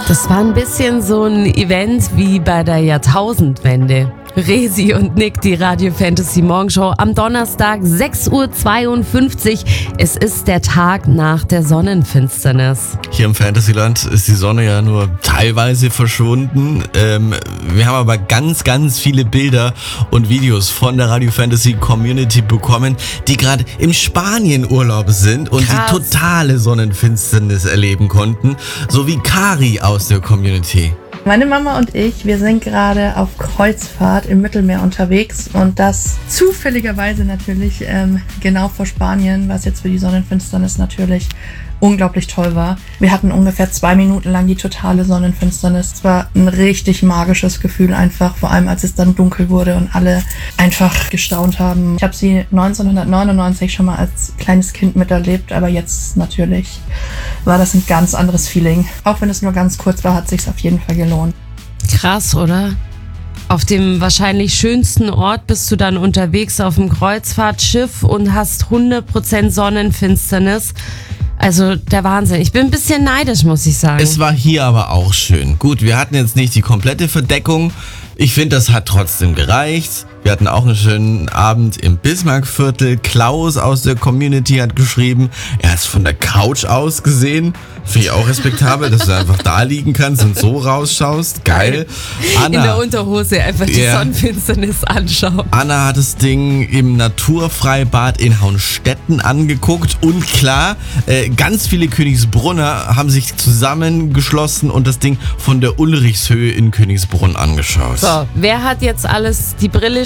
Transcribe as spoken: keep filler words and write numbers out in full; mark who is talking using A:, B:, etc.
A: Das war ein bisschen so ein Event wie bei der Jahrtausendwende. Resi und Nick, die Radio Fantasy Morgenshow am Donnerstag, sechs Uhr zweiundfünfzig. Es ist der Tag nach der Sonnenfinsternis.
B: Hier im Fantasyland ist die Sonne ja nur teilweise verschwunden. Ähm, wir haben aber ganz, ganz viele Bilder und Videos von der Radio Fantasy Community bekommen, die gerade im Spanien-Urlaub sind und
A: Krass.
B: die totale Sonnenfinsternis erleben konnten. So wie Kari aus der Community.
C: Meine Mama und ich, wir sind gerade auf Kreuzfahrt im Mittelmeer unterwegs und das zufälligerweise natürlich ähm, genau vor Spanien, was jetzt für die Sonnenfinsternis natürlich unglaublich toll war. Wir hatten ungefähr zwei Minuten lang die totale Sonnenfinsternis. Es war ein richtig magisches Gefühl einfach, vor allem als es dann dunkel wurde und alle einfach gestaunt haben. Ich habe sie neunzehnhundertneunundneunzig schon mal als kleines Kind miterlebt, aber jetzt natürlich war das ein ganz anderes Feeling. Auch wenn es nur ganz kurz war, hat es sich auf jeden Fall gelohnt.
A: Krass, oder? Auf dem wahrscheinlich schönsten Ort bist du dann unterwegs auf dem Kreuzfahrtschiff und hast hundert Prozent Sonnenfinsternis. Also der Wahnsinn. Ich bin ein bisschen neidisch, muss ich sagen.
B: Es war hier aber auch schön. Gut, wir hatten jetzt nicht die komplette Verdeckung. Ich finde, das hat trotzdem gereicht. Wir hatten auch einen schönen Abend im Bismarckviertel. Klaus aus der Community hat geschrieben, er hat es von der Couch aus gesehen. Finde ich auch respektabel, dass du einfach da liegen kannst und so rausschaust. Geil. Anna,
A: in der Unterhose einfach die
B: Ja.
A: Sonnenfinsternis anschauen.
B: Anna hat das Ding im Naturfreibad in Hauenstetten angeguckt. Und klar, äh, ganz viele Königsbrunner haben sich zusammengeschlossen und das Ding von der Ulrichshöhe in Königsbrunn angeschaut.
A: So, wer hat jetzt alles die Brille